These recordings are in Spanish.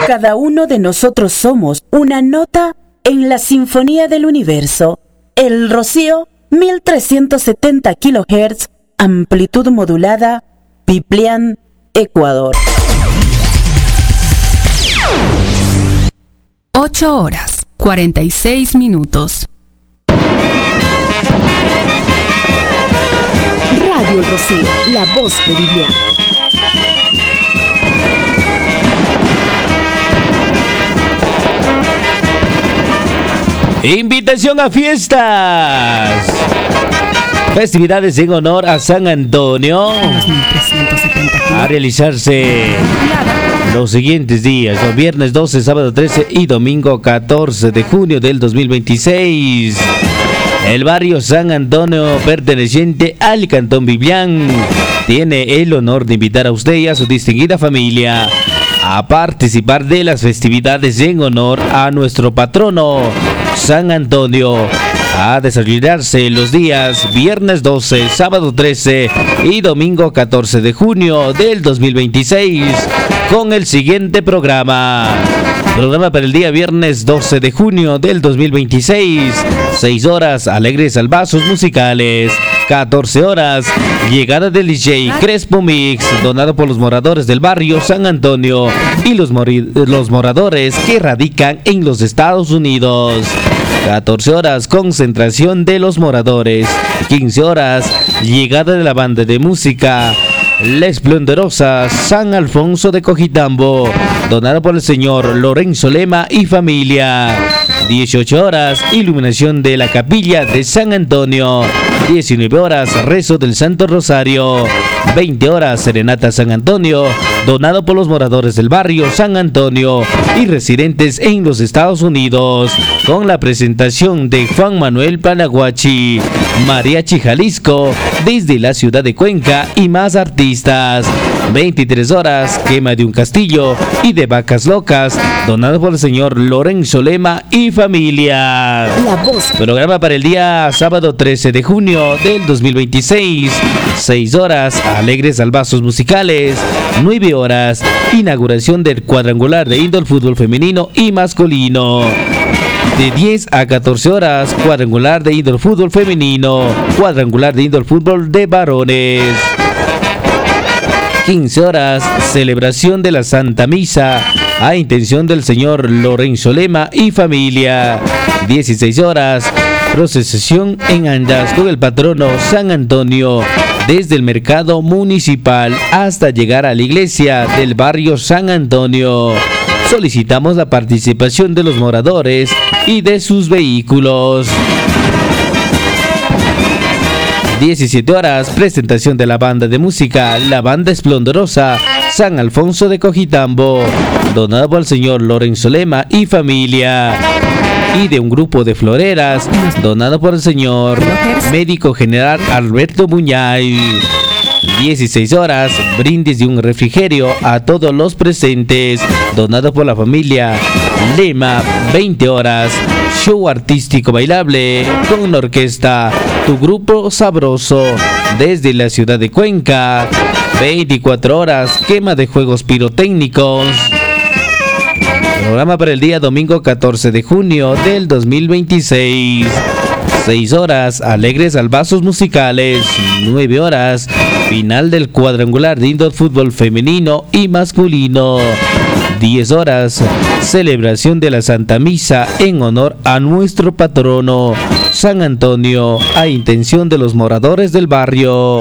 Cada uno de nosotros somos una nota en la sinfonía del universo. El Rocío, 1370 kHz, amplitud modulada, Piplián, Ecuador. 8:46. Radio El Rocío, la voz de Piplián. Invitación a fiestas. Festividades en honor a San Antonio. A realizarse los siguientes días: viernes 12, sábado 13 y domingo 14 de junio del 2026. El barrio San Antonio, perteneciente al Cantón Piplián, tiene el honor de invitar a usted y a su distinguida familia a participar de las festividades en honor a nuestro patrono San Antonio, a desarrollarse los días viernes 12, sábado 13 y domingo 14 de junio del 2026 con el siguiente programa. Programa para el día viernes 12 de junio del 2026, 6 horas, alegres albazos musicales. 14 horas, llegada del DJ Crespo Mix, donado por los moradores del barrio San Antonio y los moradores que radican en los Estados Unidos. 14 horas, concentración de los moradores. 15 horas, llegada de la banda de música La Esplendorosa San Alfonso de Cojitambo, donado por el señor Lorenzo Lema y familia. 18 horas, iluminación de la capilla de San Antonio. 19 horas, rezo del Santo Rosario. 20 horas, serenata San Antonio, donado por los moradores del barrio San Antonio y residentes en los Estados Unidos, con la presentación de Juan Manuel Panaguachi, Mariachi Jalisco, desde la ciudad de Cuenca y más artistas. 23 horas, quema de un castillo y de vacas locas, donado por el señor Lorenzo Lema y familia. La voz. Programa para el día sábado 13 de junio del 2026, 6 horas, alegres albazos musicales. 9 horas, inauguración del cuadrangular de indoor fútbol femenino y masculino. De 10 a 14 horas, cuadrangular de indoor fútbol femenino, cuadrangular de indoor fútbol de varones. 15 horas, celebración de la Santa Misa a intención del señor Lorenzo Lema y familia. 16 horas, procesión en andas con el patrono San Antonio, desde el mercado municipal hasta llegar a la iglesia del barrio San Antonio. Solicitamos la participación de los moradores y de sus vehículos. 17 horas, presentación de la banda de música La Banda Esplendorosa San Alfonso de Cojitambo, donado por el señor Lorenzo Lema y familia. Y de un grupo de floreras, donado por el señor médico general Alberto Muñay. 16 horas, brindis de un refrigerio a todos los presentes, donado por la familia Lema. 20 horas, show artístico bailable con la orquesta Tu Grupo Sabroso, desde la ciudad de Cuenca. 24 horas, quema de juegos pirotécnicos. Programa para el día domingo 14 de junio del 2026. 6 horas, alegres albazos musicales. 9 horas, final del cuadrangular de indoor fútbol femenino y masculino. 10 horas, celebración de la Santa Misa en honor a nuestro patrono San Antonio, a intención de los moradores del barrio.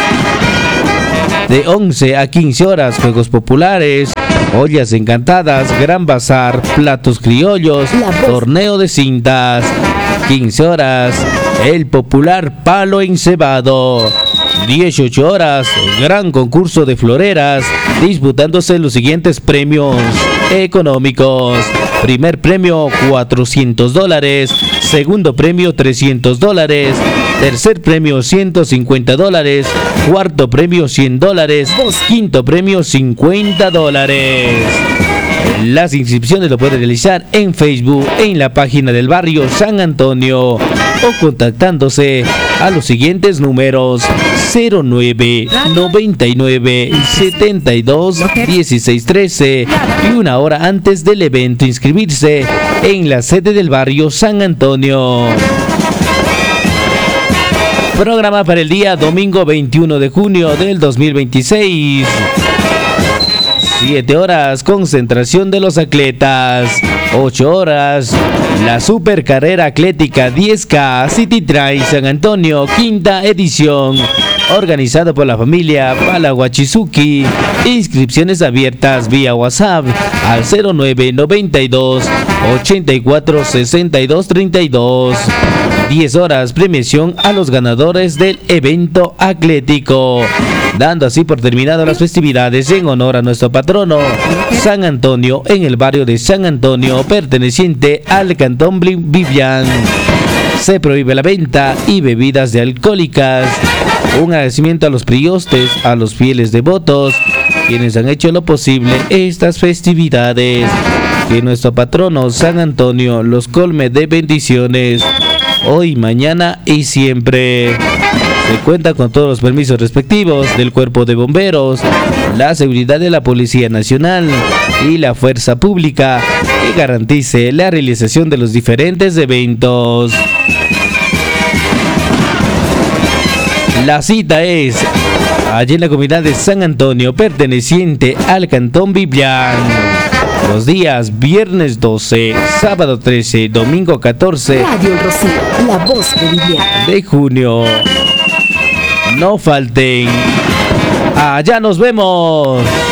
De 11 a 15 horas, juegos populares, ollas encantadas, gran bazar, platos criollos, torneo de cintas. 15 horas, el popular palo encebado. 18 horas, gran concurso de floreras, disputándose los siguientes premios económicos. Primer premio $400, segundo premio $300, tercer premio $150, cuarto premio $100, quinto premio $50. Las inscripciones lo pueden realizar en Facebook, en la página del barrio San Antonio. o contactándose a los siguientes números: 09 99 72 16 13 y una hora antes del evento inscribirse en la sede del barrio San Antonio. Programa para el día domingo 21 de junio del 2026. 7 horas, concentración de los atletas. 8 horas, la supercarrera atlética 10K City Trail San Antonio, quinta edición, organizado por la familia Palahuachizuki. Inscripciones abiertas vía WhatsApp al 0992 84 62 32. 10 horas, premiación a los ganadores del evento atlético, dando así por terminado las festividades en honor a nuestro patrono San Antonio en el barrio de San Antonio, perteneciente al cantón Biblián. Se prohíbe la venta y bebidas de alcohólicas. Un agradecimiento a los priostes, a los fieles devotos, quienes han hecho lo posible estas festividades. Que nuestro patrono San Antonio los colme de bendiciones hoy, mañana y siempre. Se cuenta con todos los permisos respectivos del Cuerpo de Bomberos, la seguridad de la Policía Nacional y la Fuerza Pública que garantice la realización de los diferentes eventos. La cita es allí en la comunidad de San Antonio, perteneciente al cantón Biblián. Los días viernes 12, sábado 13, domingo 14 Radio El Rocío, la voz de Biblián. de junio. No falten. Allá nos vemos.